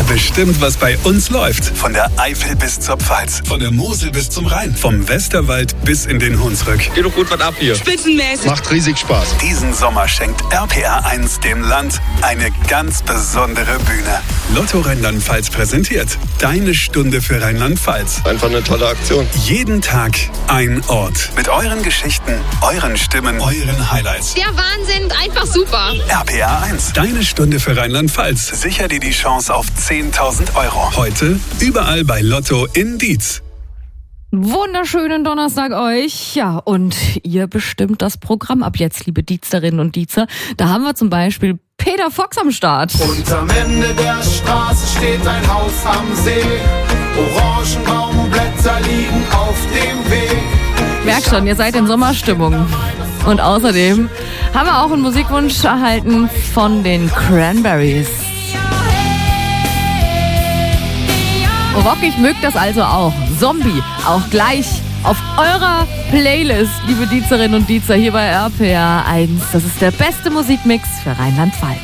bestimmt, was bei uns läuft. Von der Eifel bis zur Pfalz, von der Mosel bis zum Rhein, vom Westerwald bis in den Hunsrück. Geht doch gut was ab hier. Spitzenmäßig. Macht riesig Spaß. Diesen Sommer schenkt RPR1 dem Land eine ganz besondere Bühne. Lotto Rheinland-Pfalz präsentiert Deine Stunde für Rheinland-Pfalz. Einfach eine tolle Aktion. Jeden Tag ein Ort. Mit euren Geschichten, euren Stimmen, euren Highlights. Der Wahnsinn, einfach super. RPR1, Deine Stunde für Rheinland-Pfalz. Sicher dir die Chance auf 10.000 Euro. Heute überall bei Lotto in Dietz. Wunderschönen Donnerstag euch. Ja, und ihr bestimmt das Programm ab jetzt, liebe Dietzerinnen und Dietzer. Da haben wir zum Beispiel Peter Fox am Start. Und am Ende der Straße steht ein Haus am See. Orangenbaumblätter liegen auf dem Weg. Merkt schon, ihr seid in Sommerstimmung. Und außerdem haben wir auch einen Musikwunsch erhalten von den Cranberries. Rockig mögt das also auch. Zombie, auch gleich auf eurer Playlist, liebe Dietzerinnen und Dietzer, hier bei RPR1. Das ist der beste Musikmix für Rheinland-Pfalz.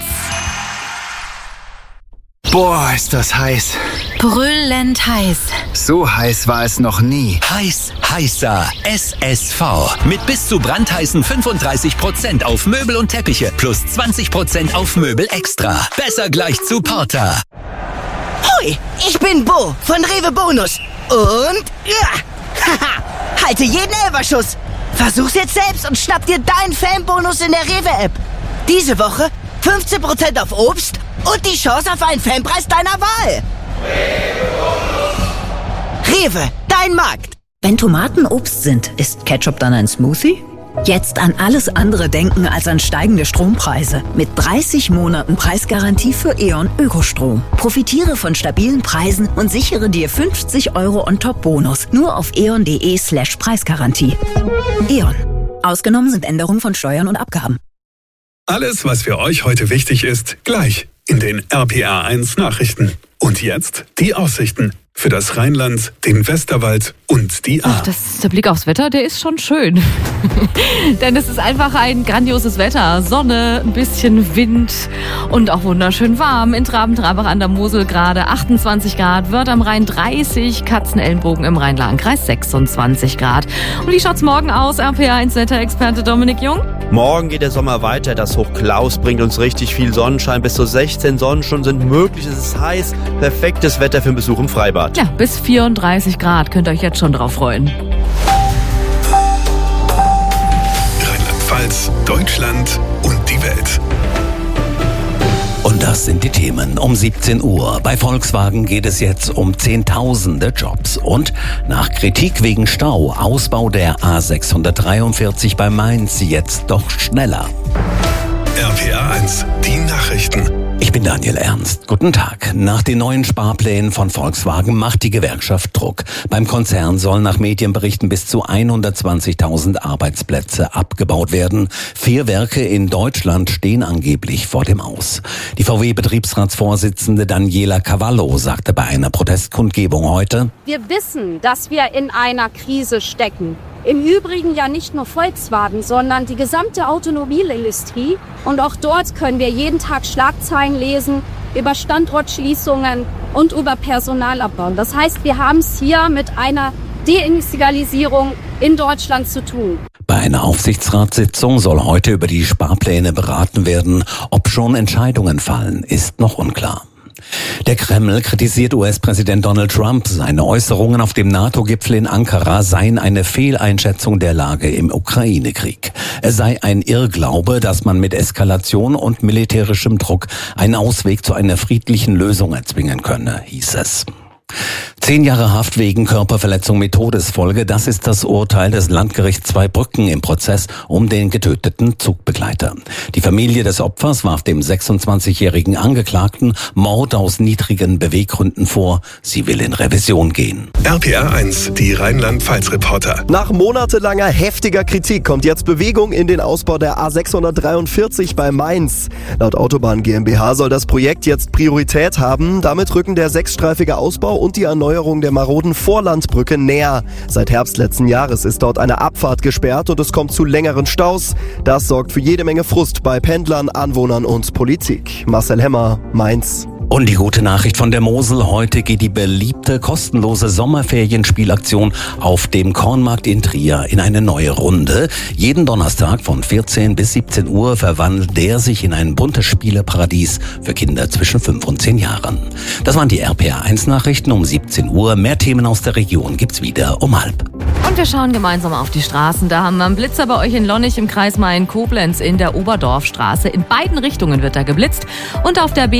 Boah, ist das heiß. Brüllend heiß. So heiß war es noch nie. Heißer SSV. Mit bis zu brandheißen 35% auf Möbel und Teppiche plus 20% auf Möbel extra. Besser gleich zu Porter. Hoi, ich bin Bo von Rewe Bonus. Und haha, halte jeden Elferschuss. Versuch's jetzt selbst und schnapp dir deinen Fanbonus in der Rewe-App. Diese Woche 15% auf Obst und die Chance auf einen Fanpreis deiner Wahl. Rewe, dein Markt. Wenn Tomaten Obst sind, ist Ketchup dann ein Smoothie? Jetzt an alles andere denken als an steigende Strompreise. Mit 30 Monaten Preisgarantie für E.ON Ökostrom. Profitiere von stabilen Preisen und sichere dir 50 Euro On-Top-Bonus. Nur auf eon.de/Preisgarantie. E.ON. Ausgenommen sind Änderungen von Steuern und Abgaben. Alles, was für euch heute wichtig ist, gleich in den RPR1 Nachrichten. Und jetzt die Aussichten für das Rheinland, den Westerwald und die Ahr. Der Blick aufs Wetter, der ist schon schön. Denn es ist einfach ein grandioses Wetter. Sonne, ein bisschen Wind und auch wunderschön warm. In Traben-Trabach an der Mosel gerade 28 Grad, Wörth am Rhein 30, Katzenellenbogen im Rhein-Lahn-Kreis 26 Grad. Und wie schaut's morgen aus? RPR1-Wetterexperte Dominik Jung. Morgen geht der Sommer weiter. Das Hoch Klaus bringt uns richtig viel Sonnenschein. Bis zu 16 Sonnenstunden sind möglich. Es ist heiß. Perfektes Wetter für einen Besuch im Freibad. Ja, bis 34 Grad. Könnt ihr euch jetzt schon drauf freuen. Rheinland-Pfalz, Deutschland und die Welt. Und das sind die Themen um 17 Uhr. Bei Volkswagen geht es jetzt um Zehntausende Jobs. Und nach Kritik wegen Stau, Ausbau der A643 bei Mainz jetzt doch schneller. RPR1, die Nachrichten. Ich bin Daniel Ernst. Guten Tag. Nach den neuen Sparplänen von Volkswagen macht die Gewerkschaft Druck. Beim Konzern sollen nach Medienberichten bis zu 120.000 Arbeitsplätze abgebaut werden. 4 Werke in Deutschland stehen angeblich vor dem Aus. Die VW-Betriebsratsvorsitzende Daniela Cavallo sagte bei einer Protestkundgebung heute: Wir wissen, dass wir in einer Krise stecken. Im Übrigen ja nicht nur Volkswagen, sondern die gesamte Automobilindustrie. Und auch dort können wir jeden Tag Schlagzeilen lesen über Standortschließungen und über Personalabbau. Das heißt, wir haben es hier mit einer Deindustrialisierung in Deutschland zu tun. Bei einer Aufsichtsratssitzung soll heute über die Sparpläne beraten werden. Ob schon Entscheidungen fallen, ist noch unklar. Der Kreml kritisiert US-Präsident Donald Trump. Seine Äußerungen auf dem NATO-Gipfel in Ankara seien eine Fehleinschätzung der Lage im Ukraine-Krieg. Es sei ein Irrglaube, dass man mit Eskalation und militärischem Druck einen Ausweg zu einer friedlichen Lösung erzwingen könne, hieß es. 10 Jahre Haft wegen Körperverletzung mit Todesfolge, das ist das Urteil des Landgerichts Zweibrücken im Prozess um den getöteten Zugbegleiter. Die Familie des Opfers warf dem 26-jährigen Angeklagten Mord aus niedrigen Beweggründen vor. Sie will in Revision gehen. RPR1, die Rheinland-Pfalz-Reporter. Nach monatelanger heftiger Kritik kommt jetzt Bewegung in den Ausbau der A643 bei Mainz. Laut Autobahn GmbH soll das Projekt jetzt Priorität haben. Damit rücken der 6-streifige Ausbau und die Erneuerung der maroden Vorlandbrücke näher. Seit Herbst letzten Jahres ist dort eine Abfahrt gesperrt und es kommt zu längeren Staus. Das sorgt für jede Menge Frust bei Pendlern, Anwohnern und Politik. Marcel Hemmer, Mainz. Und die gute Nachricht von der Mosel. Heute geht die beliebte kostenlose Sommerferienspielaktion auf dem Kornmarkt in Trier in eine neue Runde. Jeden Donnerstag von 14 bis 17 Uhr verwandelt der sich in ein buntes Spieleparadies für Kinder zwischen 5 und 10 Jahren. Das waren die RPA1-Nachrichten um 17 Uhr. Mehr Themen aus der Region gibt's wieder um 12:30. Und wir schauen gemeinsam auf die Straßen. Da haben wir einen Blitzer bei euch in Lonnig im Kreis Main-Koblenz in der Oberdorfstraße. In beiden Richtungen wird da geblitzt. Und auf der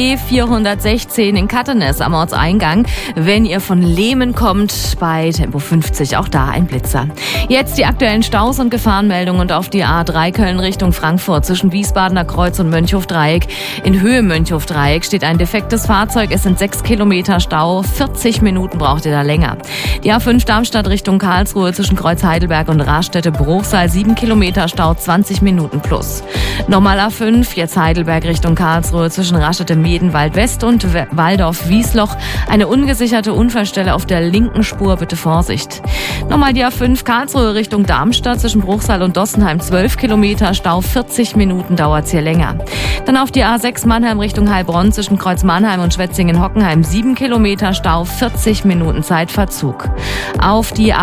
B416 in Kattenes am Ortseingang, wenn ihr von Lehmen kommt, bei Tempo 50, auch da ein Blitzer. Jetzt die aktuellen Staus und Gefahrenmeldungen und auf die A3 Köln Richtung Frankfurt zwischen Wiesbadener Kreuz und Mönchhofdreieck. In Höhe Mönchhofdreieck steht ein defektes Fahrzeug. Es sind 6 Kilometer Stau. 40 Minuten braucht ihr da länger. Die A5 Darmstadt Richtung Karlsruhe zwischen Kreuz Heidelberg und Raststätte-Bruchsal 7 Kilometer Stau, 20 Minuten plus. Nochmal A5, jetzt Heidelberg Richtung Karlsruhe zwischen Raststätte-Medenwald West und Waldorf-Wiesloch. Eine ungesicherte Unfallstelle auf der linken Spur, bitte Vorsicht. Nochmal die A5 Karlsruhe Richtung Darmstadt zwischen Bruchsal und Dossenheim 12 Kilometer Stau, 40 Minuten dauert's hier länger. Dann auf die A6 Mannheim Richtung Heilbronn zwischen Kreuz Mannheim und Schwetzingen-Hockenheim 7 Kilometer Stau, 40 Minuten Zeitverzug. Auf die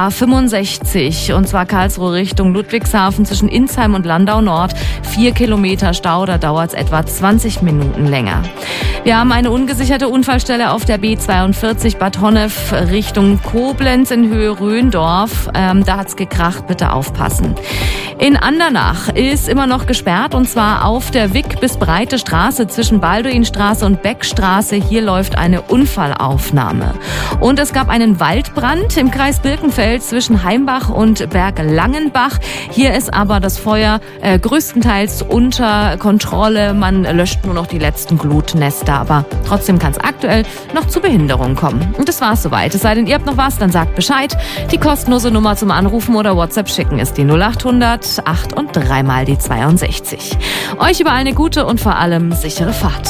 A65 und zwar Karlsruhe Richtung Ludwigshafen zwischen Insheim und Landau Nord 4 Kilometer Stau, da dauert's etwa 20 Minuten länger. Wir haben eine ungesicherte Unfallstelle auf der B42 Bad Honnef Richtung Koblenz in Höhe Röndorf. Da hat's gekracht, bitte aufpassen. In Andernach ist immer noch gesperrt und zwar auf der Wick bis Breite Straße zwischen Balduinstraße und Beckstraße. Hier läuft eine Unfallaufnahme. Und es gab einen Waldbrand im Kreis Birkenfeld zwischen Heimbach und Berglangenbach. Hier ist aber das Feuer größtenteils unter Kontrolle. Man löscht nur noch die letzten Glutnester, aber trotzdem kann es aktuell noch zu Behinderungen kommen. Und das war's soweit. Es sei denn, ihr habt noch was, dann sagt Bescheid. Die kostenlose Nummer zum Anrufen oder WhatsApp schicken ist die 0800 8 und 3 mal die 62. Euch überall eine gute und vor allem sichere Fahrt.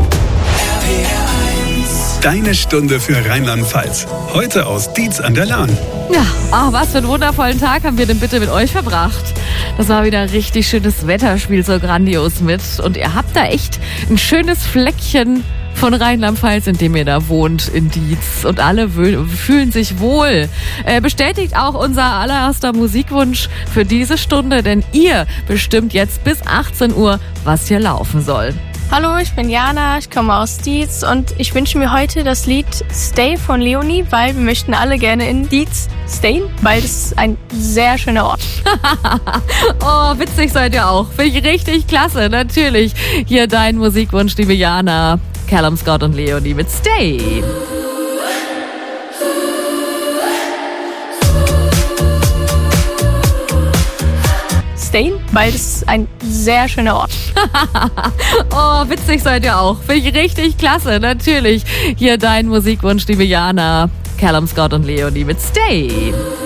Deine Stunde für Rheinland-Pfalz. Heute aus Dietz an der Lahn. Ja, was für einen wundervollen Tag haben wir denn bitte mit euch verbracht. Das war wieder richtig schönes Wetter, spielt so grandios mit. Und ihr habt da echt ein schönes Fleckchen von Rheinland-Pfalz, in dem ihr da wohnt, in Dietz. Und alle fühlen sich wohl. Bestätigt auch unser allererster Musikwunsch für diese Stunde, denn ihr bestimmt jetzt bis 18 Uhr, was hier laufen soll. Hallo, ich bin Jana, ich komme aus Dietz und ich wünsche mir heute das Lied Stay von Leonie, weil wir möchten alle gerne in Dietz stayen, weil das ist ein sehr schöner Ort. Oh, witzig seid ihr auch. Finde ich richtig klasse, natürlich. Hier dein Musikwunsch, liebe Jana. Callum Scott und Leonie mit Stay. Weil das ist ein sehr schöner Ort. Oh, witzig seid ihr auch. Finde ich richtig klasse, natürlich. Hier dein Musikwunsch, liebe Jana. Callum Scott und Leonie mit Stay.